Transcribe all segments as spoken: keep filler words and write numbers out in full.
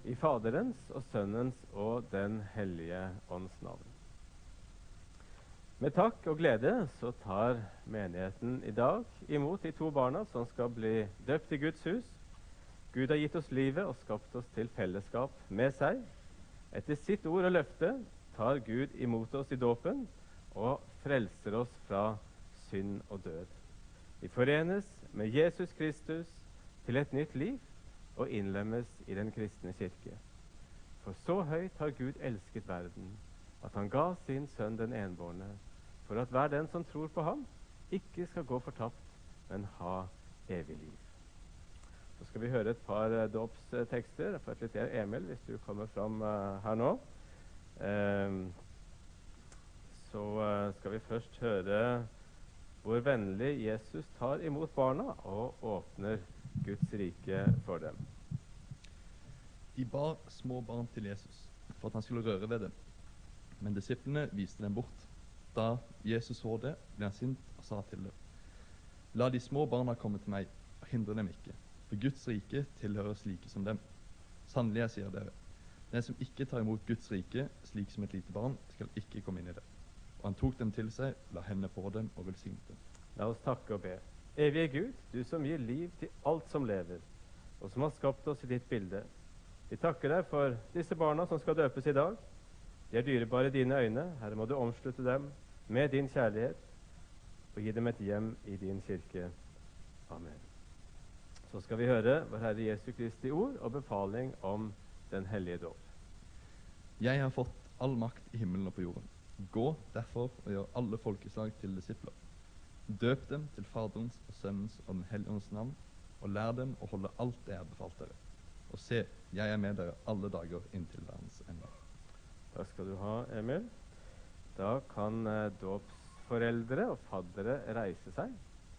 I Faderens og Sønnens og Den hellige ånds navn. Med takk og glede så tar menigheten i dag imot de to barna som skal bli døpt i Guds hus. Gud har gitt oss livet og skapt oss til fellesskap med seg. Etter sitt ord og løfte tar Gud imot oss i dåpen og frelser oss fra synd og død. Vi forenes med Jesus Kristus til et nytt liv og innlemmes i den kristne kirke. For så høyt har Gud elsket verden, at han ga sin sønn den enbårne, for at hver den som tror på ham, ikke skal gå fortapt, men ha evig liv. Så skal vi høre et par uh, dåpstekster. Jeg får et litt Emil, hvis du kommer fram uh, her nå. Um, så uh, skal vi først høre hvor vennlig Jesus tar imot barna og åpner Guds rike for dem. De bar små barn til Jesus for at han skulle røre ved dem, men disiplene viste dem bort. Da Jesus så det, ble han sint og sa til dem: La de små barna komme til meg, og hindre dem ikke, for Guds rike tilhører slike som dem. Sannelig, jeg sier dere, den som ikke tar imot Guds rike slik som et lite barn, skal ikke komme inn i det. Og han tok dem til seg, la hendene på dem og velsignet dem. La oss takke og be. Evige Gud, du som gir liv til alt som lever, og som har skapt oss i ditt bilde. Vi takker deg for disse barna som skal døpes i dag. De er dyrebare i dine øyne. Herre, må du omslutte dem med din kjærlighet og gi dem et hjem i din kirke. Amen. Så skal vi høre vår Herre Jesu Kristi ord og befaling om den hellige dåp. Jeg har fått all makt i himmelen og på jorden. Gå derfor og gjør alle folkeslag til disipler. Døp dem til Faderens og Sønnens og Den hellige ånds navn, og lær dem å holde alt det jeg har befalt dere. Og se, jeg er med dere alle dager inntil verdens ende. Takk skal du ha, Emil. Da kan eh, dåpsforeldre og faddere reise seg.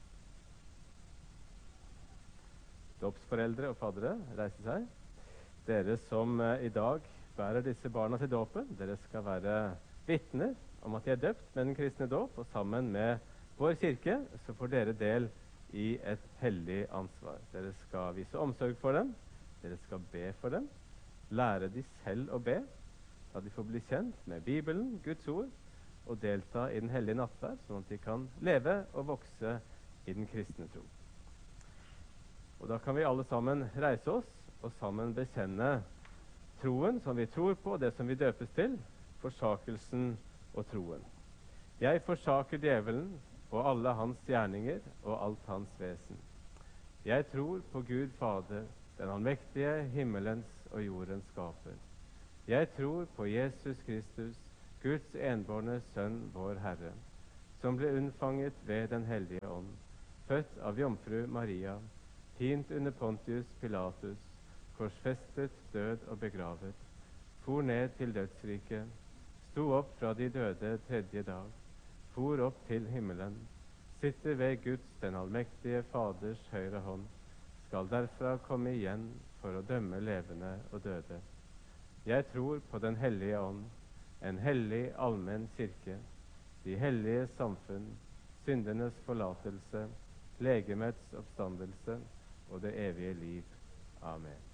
Dåpsforeldre og faddere reise seg. Dere som eh, i dag bærer disse barna til dåpen, dere skal være vitner om at de er døpt med den kristne dåp, og sammen med vår kirke så får dere del i et hellig ansvar. Dere skal vise omsorg for dem, dere skal be for dem, lære de selv å be, da de får bli kjent med Bibelen, Guds ord, og delta i den hellige nattverd, sånn at de kan leve og vokse i den kristne tro. Og da kan vi alle sammen reise oss og sammen bekjenne troen som vi tror på, det som vi døpes til, forsakelsen og troen. Jeg forsaker djevelen og alle hans gjerninger og alt hans vesen. Jeg tror på Gud Fader, den allmektige himmelens og jordens skaper. Jeg tror på Jesus Kristus, Guds enbårne Sønn, vår Herre, som ble unnfanget ved Den hellige ånd, født av jomfru Maria, pint under Pontius Pilatus, korsfestet, død og begravet, for ned til dødsriket, sto opp fra de døde tredje dag, for opp til himmelen, sitter ved Guds, den allmektige Faders høyre hånd, skal derfra komme igjen for å dømme levende og døde. Jeg tror på Den hellige ånd, en hellig allmenn kirke, de hellige samfunn, syndenes forlatelse, legemets oppstandelse og det evige liv. Amen.